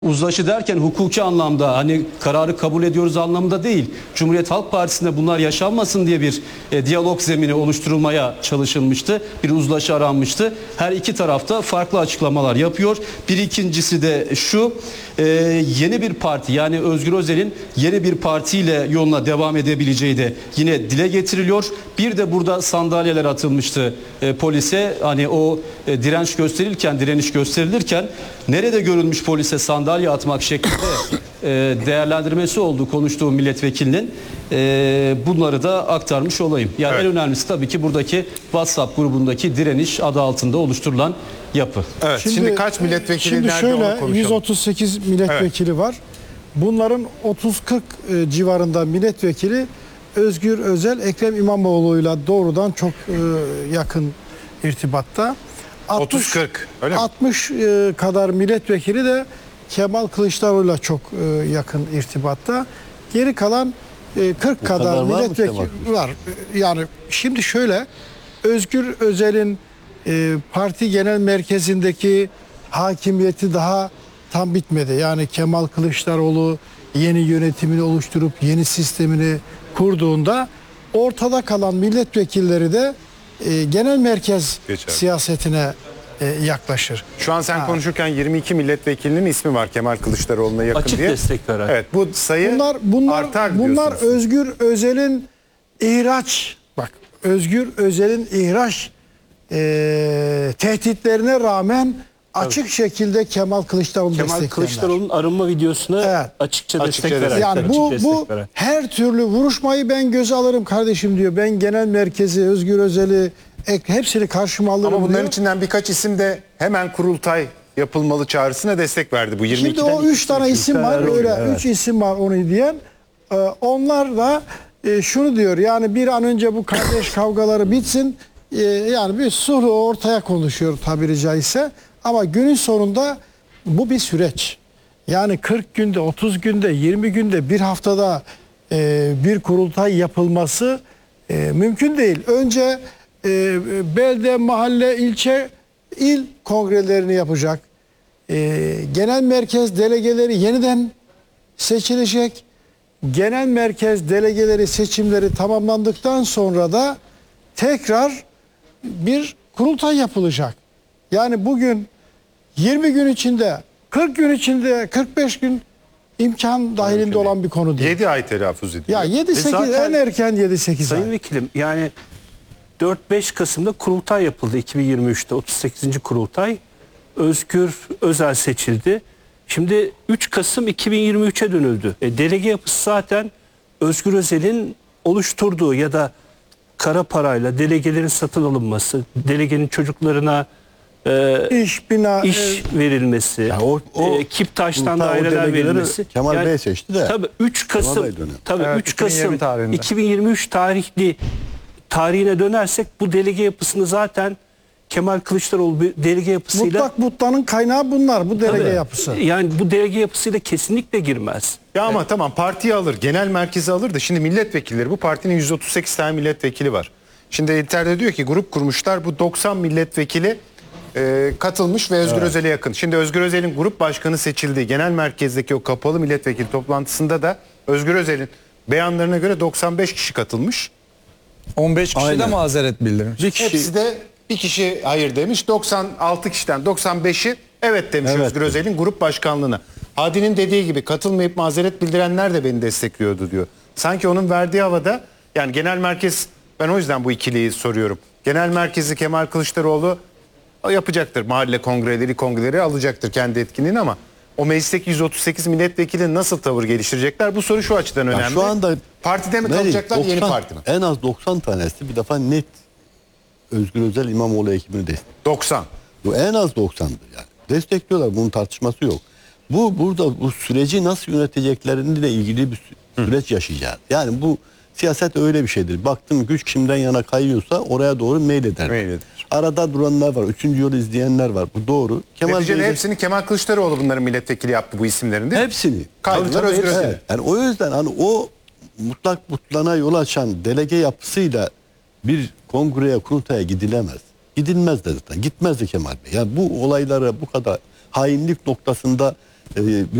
Uzlaşı derken hukuki anlamda hani kararı kabul ediyoruz anlamında değil. Cumhuriyet Halk Partisi'nde bunlar yaşanmasın diye bir diyalog zemini oluşturulmaya çalışılmıştı. Bir uzlaşı aranmıştı. Her iki tarafta farklı açıklamalar yapıyor. Bir ikincisi de şu, yeni bir parti, yani Özgür Özel'in yeni bir partiyle yoluna devam edebileceği de yine dile getiriliyor. Bir de burada sandalyeler atılmıştı polise. Hani o direniş gösterilirken nerede görülmüş polise sandalye atmak şeklinde değerlendirmesi oldu konuştuğu milletvekilinin. Bunları da aktarmış olayım. Yani evet. En önemlisi tabii ki buradaki WhatsApp grubundaki direniş adı altında oluşturulan yapı. Evet. Şimdi kaç milletvekili nerede şöyle, onu konuşalım. 138 milletvekili var. Bunların 30-40 civarında milletvekili Özgür Özel, Ekrem İmamoğlu'yla doğrudan çok yakın irtibatta. 30-40 öyle mi? 60 kadar milletvekili de Kemal Kılıçdaroğlu'yla çok yakın irtibatta. Geri kalan 40 kadar milletvekili var. Yani şimdi şöyle, Özgür Özel'in parti genel merkezindeki hakimiyeti daha tam bitmedi. Yani Kemal Kılıçdaroğlu yeni yönetimini oluşturup yeni sistemini kurduğunda ortada kalan milletvekilleri de genel merkez siyasetine yaklaşır. Şu an sen konuşurken 22 milletvekilinin ismi var Kemal Kılıçdaroğlu'na yakın Açık diye. destek veren. Evet, bu sayı artar bunlar diyorsunuz. Özgür Özel'in Özgür Özel'in ihraç tehditlerine rağmen açık şekilde Kemal Kılıçdaroğlu destekleyenler. Kılıçdaroğlu'nun arınma videosuna açıkça destek veren. Yani bu her türlü vuruşmayı ben göze alırım kardeşim diyor. Ben genel merkezi, Özgür Özel'i hepsini karşıma alırım. Ama bunların diyor. içinden birkaç isim de hemen kurultay yapılmalı çağrısına destek verdi. Bu 22'den Şimdi o 3 tane isim var, öyle 3 isim var onu diyen. Onlar da şunu diyor, yani bir an önce bu kardeş kavgaları bitsin, yani bir sulh ortaya konuşuyor tabiri caizse. Ama günün sonunda bu bir süreç. Yani 40 günde, 30 günde, 20 günde, bir haftada bir kurultay yapılması mümkün değil. Önce belde, mahalle, ilçe, il kongrelerini yapacak. Genel merkez delegeleri yeniden seçilecek. Genel merkez delegeleri seçimleri tamamlandıktan sonra da tekrar bir kurultay yapılacak. Yani bugün 20 gün içinde, 40 gün içinde, 45 gün imkan dahilinde olan bir konu değil. 7 ay telaffuz ediyor. Ya 7-8 en erken 7-8 ay. Sayın Vekilim, yani 4-5 Kasım'da kurultay yapıldı 2023'te 38. kurultay. Özgür Özel seçildi. Şimdi 3 Kasım 2023'e dönüldü. Delege yapısı zaten Özgür Özel'in oluşturduğu ya da kara parayla delegelerin satın alınması, delegenin çocuklarına iş verilmesi, ya Kiptaş'tan daireler verilmesi. Kemal Bey seçti de. Tabii 3 Kasım, Evet, 3 Kasım 2020 2023 tarihine dönersek bu delege yapısını zaten Kemal Kılıçdaroğlu delege yapısıyla Mutlak mutlanın kaynağı bunlar, bu delege yapısı. yani bu delege yapısıyla kesinlikle girmez. Ya ama tamam, partiyi alır, genel merkezi alır da şimdi milletvekilleri, bu partinin 138 tane milletvekili var. Şimdi İlter'de diyor ki grup kurmuşlar, bu 90 milletvekili katılmış ve Özgür Özel'e yakın. Şimdi Özgür Özel'in grup başkanı seçildiği genel merkezdeki o kapalı milletvekili toplantısında da Özgür Özel'in beyanlarına göre 95 kişi katılmış. 15 kişi de mazeret bildirmiş. Hepsi de bir kişi hayır demiş. 96 kişiden 95'i evet demiş Özgür Özel'in grup başkanlığına. Hadi'nin dediği gibi katılmayıp mazeret bildirenler de beni destekliyordu diyor. Sanki onun verdiği havada, yani genel merkez, ben o yüzden bu ikiliyi soruyorum. Genel merkezi Kemal Kılıçdaroğlu yapacaktır. Mahalle kongreleri alacaktır kendi etkinliğini, ama o meclisteki 138 milletvekili nasıl tavır geliştirecekler? Bu soru şu açıdan önemli. Ya şu anda partide mi kalacaklar, yeni parti mi? En az 90 tanesi bir defa net Özgür Özel İmamoğlu ekibini destekliyor. 90. Bu en az 90'dır yani. Destekliyorlar, bunun tartışması yok. Burada bu süreci nasıl yöneteceklerinde de ilgili bir süreç yaşayacağız. Yani bu siyaset öyle bir şeydir. Baktım güç kimden yana kayıyorsa oraya doğru meyleder. Arada duranlar var, 3. yolu izleyenler var. Bu doğru. Neticede hepsini Kemal Kılıçdaroğlu bunların milletvekili yaptı, bu isimlerin değil mi? Hepsini. Kaydılar Özgür Özel'e. Evet. Yani o yüzden hani o mutlana yol açan delege yapısıyla bir kongreye, kurultaya gidilemez. Gidilmez de zaten. Gitmezdi Kemal Bey. Yani bu olaylara bu kadar hainlik noktasında e,